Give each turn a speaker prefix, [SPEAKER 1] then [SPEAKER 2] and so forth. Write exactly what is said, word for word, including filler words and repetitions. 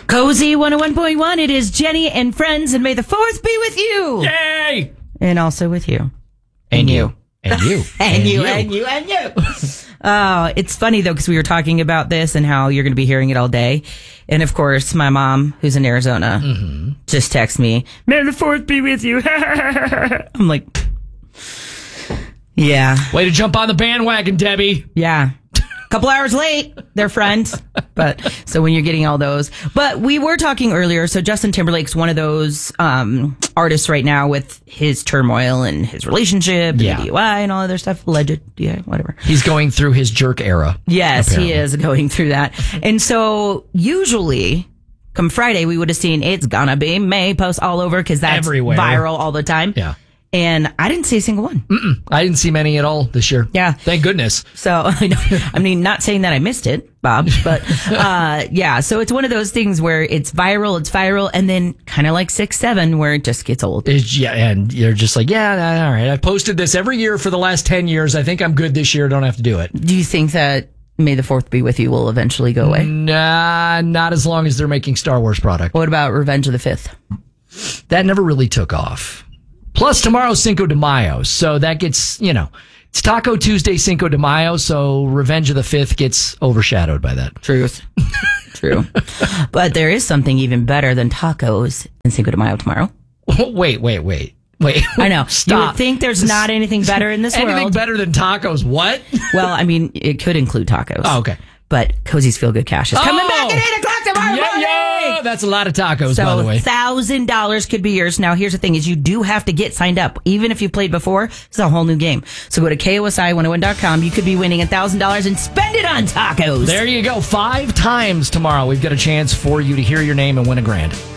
[SPEAKER 1] Cozy one oh one point one. It is Jenny and friends, and may the fourth be with you.
[SPEAKER 2] Yay!
[SPEAKER 1] And also with you.
[SPEAKER 2] And,
[SPEAKER 1] and
[SPEAKER 2] you.
[SPEAKER 1] you.
[SPEAKER 2] And you.
[SPEAKER 1] and, and you. And you. And you. Oh, it's funny, though, because we were talking about this and how you're going to be hearing it all day. And, of course, my mom, who's in Arizona, mm-hmm. just texted me, may the fourth be with you. I'm like, yeah.
[SPEAKER 2] Way to jump on the bandwagon, Debbie.
[SPEAKER 1] Yeah. Couple hours late, they're friends. But so when you're getting all those, but we were talking earlier. So Justin Timberlake's one of those um, artists right now with his turmoil and his relationship,
[SPEAKER 2] yeah.
[SPEAKER 1] and D U I and all other stuff, alleged D U I, whatever.
[SPEAKER 2] He's going through his jerk era.
[SPEAKER 1] Yes,
[SPEAKER 2] apparently.
[SPEAKER 1] he is going through that. And so usually, come Friday, we would have seen It's Gonna Be May posts all over because that's
[SPEAKER 2] everywhere.
[SPEAKER 1] Viral all the time.
[SPEAKER 2] Yeah.
[SPEAKER 1] And I didn't see a single one.
[SPEAKER 2] Mm-mm. I didn't see many at all this year.
[SPEAKER 1] Yeah.
[SPEAKER 2] Thank goodness.
[SPEAKER 1] So, I know, I mean, not saying that I missed it, Bob, but uh, yeah. So it's one of those things where it's viral, it's viral, and then kind of like six, seven, where it just gets old.
[SPEAKER 2] It's, yeah, and you're just like, yeah, all right. I've posted this every year for the last ten years. I think I'm good this year. Don't have to do it.
[SPEAKER 1] Do you think that May the fourth be with you will eventually go away?
[SPEAKER 2] Nah, not as long as they're making Star Wars product.
[SPEAKER 1] What about Revenge of the Fifth?
[SPEAKER 2] That never really took off. Plus, tomorrow's Cinco de Mayo, so that gets, you know, it's Taco Tuesday, Cinco de Mayo, so Revenge of the Fifth gets overshadowed by that.
[SPEAKER 1] Truth. True. But there is something even better than tacos and Cinco de Mayo tomorrow.
[SPEAKER 2] Wait, wait, wait. Wait.
[SPEAKER 1] I know.
[SPEAKER 2] Stop.
[SPEAKER 1] You would think there's not anything better in this
[SPEAKER 2] anything
[SPEAKER 1] world.
[SPEAKER 2] Anything better than tacos? What?
[SPEAKER 1] Well, I mean, it could include tacos.
[SPEAKER 2] Oh, okay.
[SPEAKER 1] But Cozy's Feel Good Cash is coming
[SPEAKER 2] oh.
[SPEAKER 1] back at eight o'clock tomorrow
[SPEAKER 2] yeah,
[SPEAKER 1] morning.
[SPEAKER 2] Yeah, that's a lot of tacos,
[SPEAKER 1] so
[SPEAKER 2] by the way.
[SPEAKER 1] one thousand dollars could be yours. Now, here's the thing is you do have to get signed up. Even if you played before, it's a whole new game. So go to K O S I one oh one dot com. You could be winning one thousand dollars and spend it on tacos.
[SPEAKER 2] There you go. Five times tomorrow we've got a chance for you to hear your name and win a grand.